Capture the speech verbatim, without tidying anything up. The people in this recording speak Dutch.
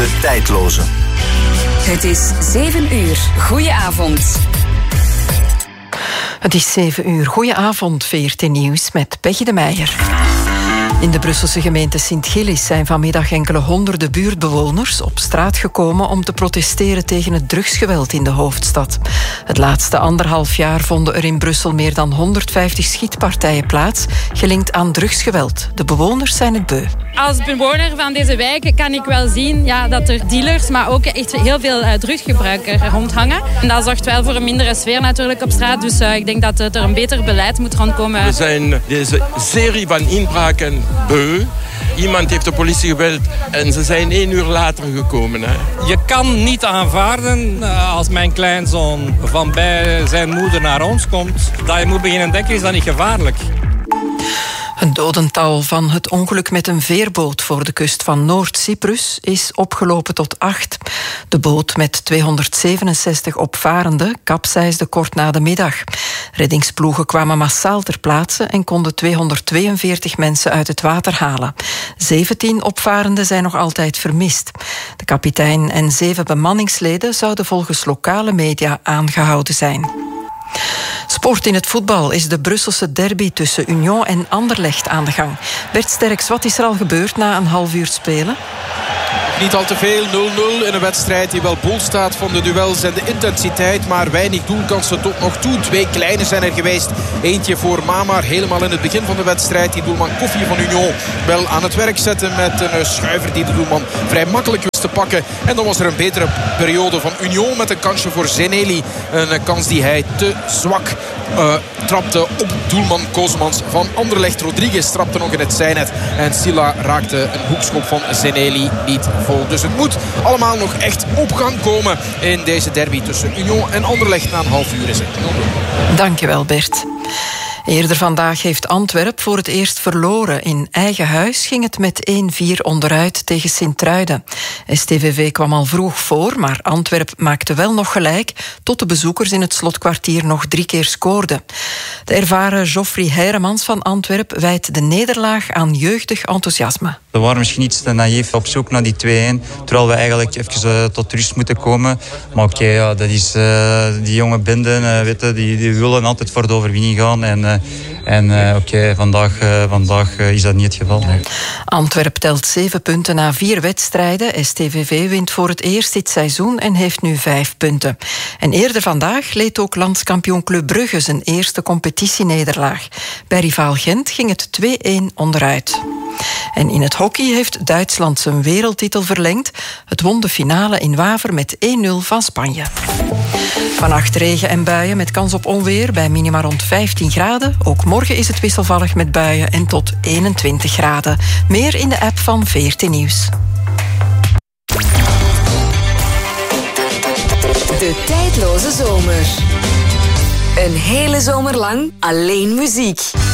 De tijdloze. Het is zeven uur. Goedenavond. Het is zeven uur. Goedenavond, V R T Nieuws met Peggy de Meijer. In de Brusselse gemeente Sint-Gillis zijn vanmiddag enkele honderden buurtbewoners op straat gekomen om te protesteren tegen het drugsgeweld in de hoofdstad. Het laatste anderhalf jaar vonden er in Brussel meer dan honderdvijftig schietpartijen plaats, gelinkt aan drugsgeweld. De bewoners zijn het beu. Als bewoner van deze wijk kan ik wel zien ja, dat er dealers, maar ook echt heel veel uh, drugsgebruikers rondhangen. En dat zorgt wel voor een mindere sfeer natuurlijk op straat. Dus uh, ik denk dat er een beter beleid moet rondkomen. We zijn deze serie van inbraken beu. Iemand heeft de politie gebeld en ze zijn één uur later gekomen. Hè. Je kan niet aanvaarden als mijn kleinzoon van bij zijn moeder naar ons komt, dat je moet beginnen denken, is dat niet gevaarlijk? Het dodental van het ongeluk met een veerboot voor de kust van Noord-Cyprus is opgelopen tot acht. De boot met tweehonderdzevenenzestig opvarenden kapseisde kort na de middag. Reddingsploegen kwamen massaal ter plaatse en konden tweehonderdtweeënveertig mensen uit het water halen. zeventien opvarenden zijn nog altijd vermist. De kapitein en zeven bemanningsleden zouden volgens lokale media aangehouden zijn. Sport in het voetbal is de Brusselse derby tussen Union en Anderlecht aan de gang. Bert Sterks, wat is er al gebeurd na een half uur spelen? Niet al te veel, nul nul in een wedstrijd die wel bol staat van de duels en de intensiteit, maar weinig doelkansen tot nog toe. Twee kleine zijn er geweest. Eentje voor Mamar, helemaal in het begin van de wedstrijd. Die doelman Koffie van Union wel aan het werk zetten met een schuiver die de doelman vrij makkelijk wist te pakken. En dan was er een betere periode van Union met een kansje voor Zeneli. Een kans die hij te zwak uh, trapte op doelman Koosmans van Anderlecht. Rodriguez trapte nog in het zijnet en Silla raakte een hoekschop van Zeneli niet vol. Dus het moet allemaal nog echt op gang komen in deze derby tussen Union en Anderlecht. Na een half uur is het nul nul. Dankjewel, Bert. Eerder vandaag heeft Antwerp voor het eerst verloren. In eigen huis ging het met één vier onderuit tegen Sint-Truiden. S T V V kwam al vroeg voor, maar Antwerp maakte wel nog gelijk, tot de bezoekers in het slotkwartier nog drie keer scoorden. De ervaren Geoffrey Heiremans van Antwerp wijt de nederlaag aan jeugdig enthousiasme. We waren misschien iets te naïef op zoek naar die twee-een, terwijl we eigenlijk even uh, tot rust moeten komen. Maar oké, okay, ja, dat is uh, die jonge binden, uh, weet je, die, die willen altijd voor de overwinning gaan. En, uh, en uh, oké, okay, vandaag, uh, vandaag uh, is dat niet het geval. Nee. Antwerp telt zeven punten na vier wedstrijden. S T V V wint voor het eerst dit seizoen en heeft nu vijf punten. En eerder vandaag leed ook landskampioen Club Brugge zijn eerste competitienederlaag. Bij rivaal Gent ging het twee-een onderuit. En in het hockey heeft Duitsland zijn wereldtitel verlengd. Het won de finale in Waver met één nul van Spanje. Vannacht regen en buien met kans op onweer bij minima rond vijftien graden. Ook morgen is het wisselvallig met buien en tot eenentwintig graden. Meer in de app van V R T Nieuws. De tijdloze zomer. Een hele zomer lang alleen muziek.